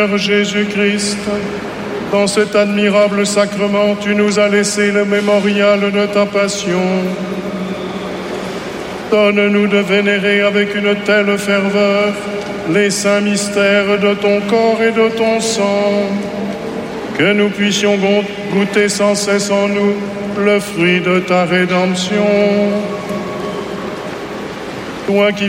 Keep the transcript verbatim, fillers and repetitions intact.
Jésus-Christ, dans cet admirable sacrement, tu nous as laissé le mémorial de ta passion. Donne-nous de vénérer avec une telle ferveur les saints mystères de ton corps et de ton sang, que nous puissions goûter sans cesse en nous le fruit de ta rédemption. Toi qui